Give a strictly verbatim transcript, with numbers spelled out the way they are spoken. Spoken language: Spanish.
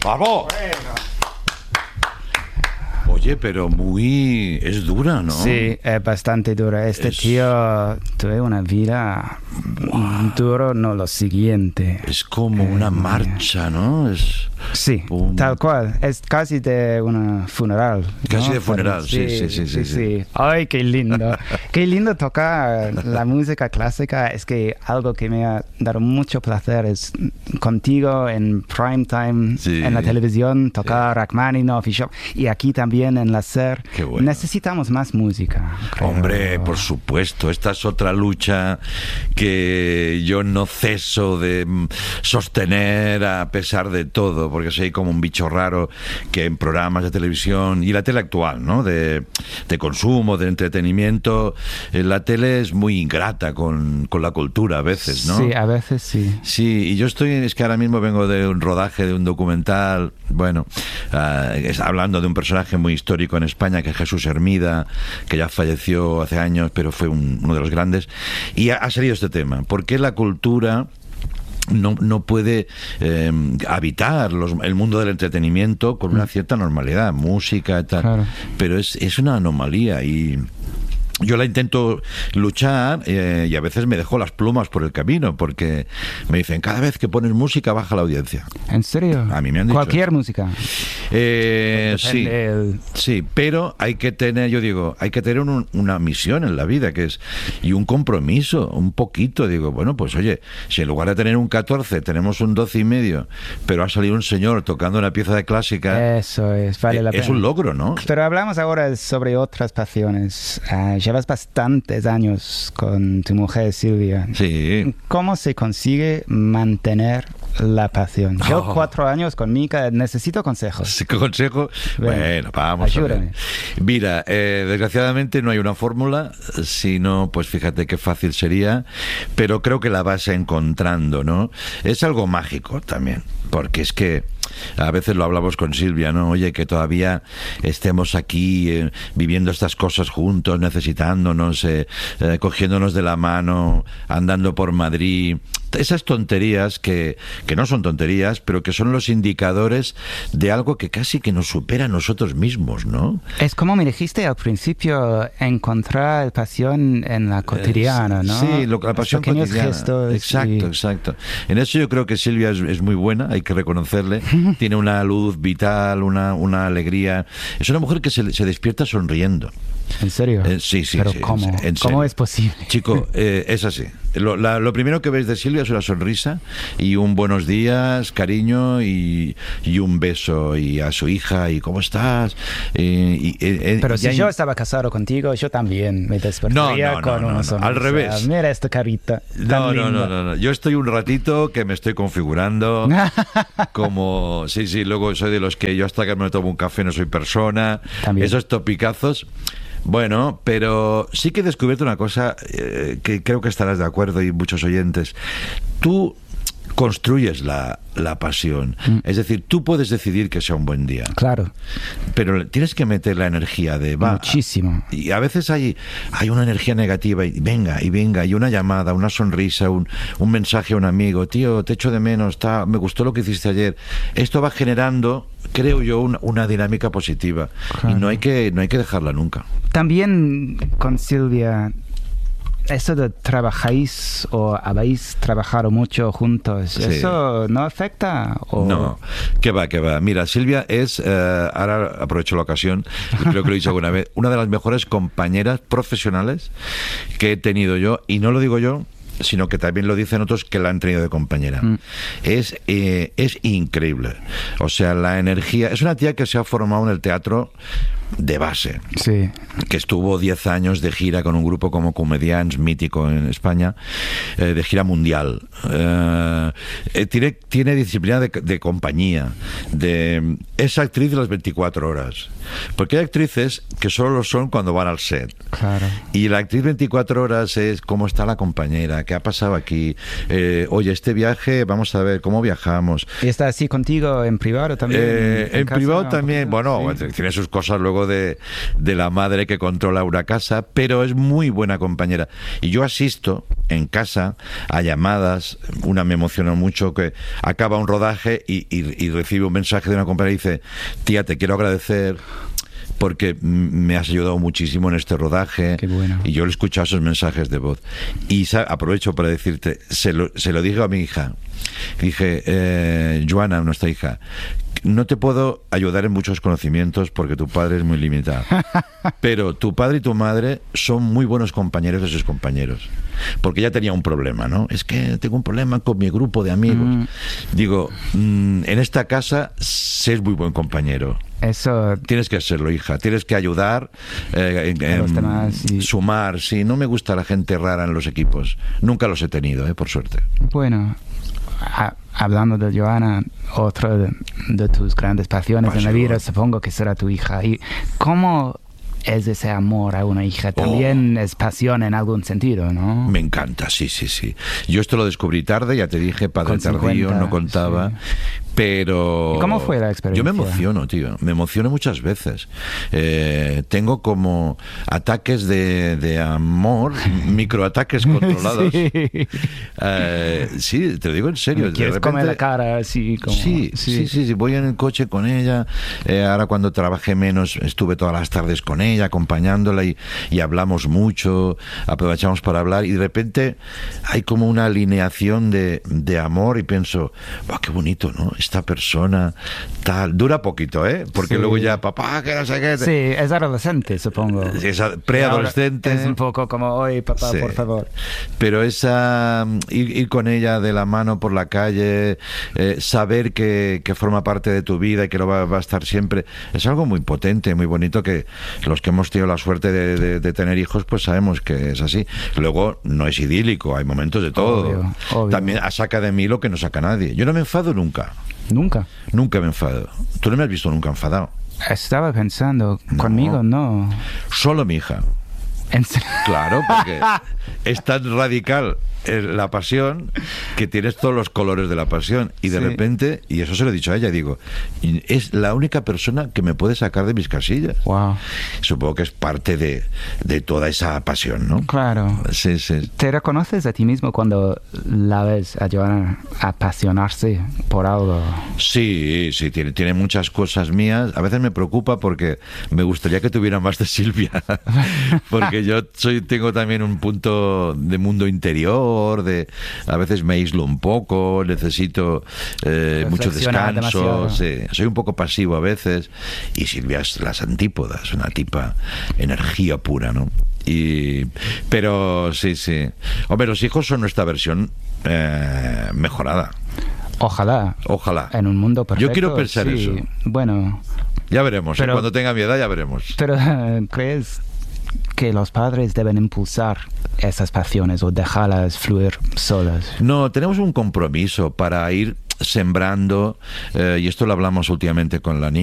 ¡Vamos! Oye, pero muy... es dura, ¿no? Sí, es bastante dura. Este es... tío tuve una vida wow. duro, no lo siguiente. Es como una eh, marcha, ¿no? Es... Sí, un... tal cual. Es casi de una funeral. Casi ¿no? de funeral, sí sí sí, sí, sí, sí, sí. Ay, qué lindo. Qué lindo tocar la música clásica. Es que algo que me ha dado mucho placer es contigo en prime time, sí. en la televisión, tocar sí. Rachmaninoff y Chopin. Y aquí también en la SER. Qué bueno. Necesitamos más música. Creo. Hombre, por supuesto. Esta es otra lucha que yo no ceso de sostener a pesar de todo, porque soy como un bicho raro que en programas de televisión y la tele actual, ¿no? De, de consumo, de entretenimiento, la tele es muy ingrata con, con la cultura a veces, ¿no? Sí, a veces sí. Sí, y yo estoy, es que ahora mismo vengo de un rodaje de un documental, bueno, uh, es, hablando de un personaje muy histórico en España, que es Jesús Hermida, que ya falleció hace años, pero fue un, uno de los grandes, y ha, ha salido este tema. ¿Por qué la cultura no, no puede eh, habitar los, el mundo del entretenimiento con una cierta normalidad, música y tal? Claro. Pero es, es una anomalía y... yo la intento luchar eh, y a veces me dejo las plumas por el camino porque me dicen, cada vez que pones música baja la audiencia. ¿En serio? A mí me han dicho. ¿Cualquier música? Eh, sí, el... sí, pero hay que tener, yo digo, hay que tener un, una misión en la vida que es y un compromiso, un poquito. Digo, bueno, pues oye, si en lugar de tener un catorce tenemos un doce y medio, pero ha salido un señor tocando una pieza de clásica. Eso es, vale eh, la pena. Es un logro, ¿no? Pero hablamos ahora sobre otras pasiones. Uh, Llevas bastantes años con tu mujer Silvia. Sí. ¿Cómo se consigue mantener la pasión? Yo oh. cuatro años con Mica, necesito consejos. ¿Consejo? Bueno, bueno vamos ayúdame. a ver. Mira, eh, desgraciadamente no hay una fórmula, sino, pues fíjate qué fácil sería, pero creo que la vas encontrando, ¿no? Es algo mágico también, porque es que a veces lo hablamos con Silvia, ¿no? Oye, que todavía estemos aquí eh, viviendo estas cosas juntos, necesitándonos, eh, eh, cogiéndonos de la mano, andando por Madrid. Esas tonterías que, que no son tonterías, pero que son los indicadores de algo que casi que nos supera a nosotros mismos, ¿no? Es como me dijiste al principio, encontrar pasión en la cotidiana, ¿no? Sí, lo, la pasión cotidiana. Gestos exacto, y... exacto. En eso yo creo que Silvia es, es muy buena, hay que reconocerle. Tiene una luz vital, una, una alegría. Es una mujer que se, se despierta sonriendo. ¿En serio? Eh, sí, sí. ¿Pero sí, cómo? En ¿Cómo es posible? Chico, eh, es así. Lo, la, lo primero que ves de Silvia es una sonrisa y un buenos días, cariño y, y un beso y a su hija y ¿cómo estás? Eh, y, eh, Pero si hay... yo estaba casado contigo, yo también me despertaría no, no, con no, una no, sonrisa. al revés. Mira esta carita. No, no, no, no, no. Yo estoy un ratito que me estoy configurando como... Sí, sí, luego soy de los que yo hasta que me tomo un café no soy persona. También. Esos topicazos... Bueno, pero sí que he descubierto una cosa eh, que creo que estarás de acuerdo y muchos oyentes. Tú construyes la, la pasión. Mm. Es decir, tú puedes decidir que sea un buen día. Claro. Pero tienes que meter la energía de... Va, muchísimo. Y a veces hay, hay una energía negativa y venga, y venga, y una llamada, una sonrisa, un, un mensaje a un amigo. Tío, te echo de menos, ta, me gustó lo que hiciste ayer. Esto va generando, creo yo, una, una dinámica positiva. Claro. Y no hay que, no hay que dejarla nunca. También con Silvia... ¿Eso de trabajáis o habéis trabajado mucho juntos, sí. ¿Eso no afecta? ¿O? No, que va, que va. Mira, Silvia es, eh, ahora aprovecho la ocasión, creo que lo he dicho alguna vez, una de las mejores compañeras profesionales que he tenido yo, y no lo digo yo, sino que también lo dicen otros que la han tenido de compañera. Mm. Es, eh, es increíble. O sea, la energía... Es una tía que se ha formado en el teatro de base. Sí. Que estuvo diez años de gira con un grupo como Comedians, mítico en España, eh, de gira mundial. Eh, eh, tiene, tiene disciplina de, de compañía. De, es actriz de las veinticuatro horas. Porque hay actrices que solo lo son cuando van al set. Claro. Y la actriz veinticuatro horas es cómo está la compañera, qué ha pasado aquí. Eh, oye, este viaje, vamos a ver cómo viajamos. ¿Y está así contigo en privado también? Eh, en, en privado también, bueno, sí. Tiene sus cosas luego cargo de, de la madre que controla una casa, pero es muy buena compañera. Y yo asisto en casa a llamadas, una me emocionó mucho, que acaba un rodaje y, y, y recibe un mensaje de una compañera y dice: tía, te quiero agradecer porque me has ayudado muchísimo en este rodaje. Qué bueno. Y yo le he escuchado esos mensajes de voz. Y aprovecho para decirte, se lo, se lo dije a mi hija. Dije, eh, Joana, nuestra hija, no te puedo ayudar en muchos conocimientos porque tu padre es muy limitado. Pero tu padre y tu madre son muy buenos compañeros de sus compañeros. Porque ella tenía un problema, ¿no? Es que tengo un problema con mi grupo de amigos. Mm. Digo, mmm, en esta casa sé muy buen compañero. Eso... Tienes que serlo, hija. Tienes que ayudar, eh, en, en, demás, sí. sumar. Sí, no me gusta la gente rara en los equipos. Nunca los he tenido, eh, por suerte. Bueno... A, hablando de Joana, otra de, de tus grandes pasiones Pasión. en la vida, supongo que será tu hija. ¿Y cómo es ese amor a una hija? También oh. es pasión en algún sentido, ¿no? Me encanta, sí, sí, sí. Yo esto lo descubrí tarde, ya te dije, padre tardío, no contaba. Sí. Pero... ¿Y cómo fue la experiencia? Yo me emociono, tío. Me emociono muchas veces. Eh, tengo como ataques de, de amor, microataques controlados. Sí. Eh, sí, te lo digo en serio. ¿Me quieres de repente, comer la cara así como... Sí, sí, sí, sí, sí. Voy en el coche con ella. Eh, ahora cuando trabajé menos, estuve todas las tardes con ella, acompañándola y, y hablamos mucho, aprovechamos para hablar y de repente hay como una alineación de, de amor y pienso, oh, qué bonito, ¿no? Esta persona tal, dura poquito, ¿eh? Porque sí. luego ya, papá, que no sé qué. Sí, es adolescente, supongo. Es preadolescente. Es un poco como, oye, papá, sí. por favor. Pero esa, ir, ir con ella de la mano por la calle, eh, saber que, que forma parte de tu vida y que lo va, va a estar siempre, es algo muy potente, muy bonito, que los que hemos tenido la suerte de, de, de tener hijos, pues sabemos que es así. Luego, no es idílico, hay momentos de todo. Obvio, obvio. También saca de mí lo que no saca nadie. Yo no me enfado nunca. ¿Nunca? Nunca me enfado. Tú no me has visto nunca enfadado. Estaba pensando, no. conmigo no. Solo mi hija. ¿En serio? Claro, porque es tan radical la pasión que tienes todos los colores de la pasión y de sí. repente, y eso se lo he dicho a ella, digo, es la única persona que me puede sacar de mis casillas. Wow. Supongo que es parte de, de toda esa pasión, ¿no? Claro. Sí, sí. ¿Te reconoces a ti mismo cuando la ves a Joana apasionarse por algo? Sí, sí, tiene, tiene muchas cosas mías. A veces me preocupa porque me gustaría que tuviera más de Silvia. Porque yo soy tengo también un punto de mundo interior, de a veces me aíslo un poco, necesito eh, mucho descanso, sí, soy un poco pasivo a veces, y Silvia es las antípodas, una tipa energía pura, ¿no? Y pero sí, sí. Hombre, los hijos son nuestra versión eh, mejorada. Ojalá. Ojalá. En un mundo perfecto. Yo quiero pensar sí. eso. Bueno. Ya veremos, pero, ¿eh? Cuando tenga mi edad ya veremos. Pero ¿crees que los padres deben impulsar esas pasiones o dejarlas fluir solas? No, tenemos un compromiso para ir sembrando, eh, y esto lo hablamos últimamente con la niña.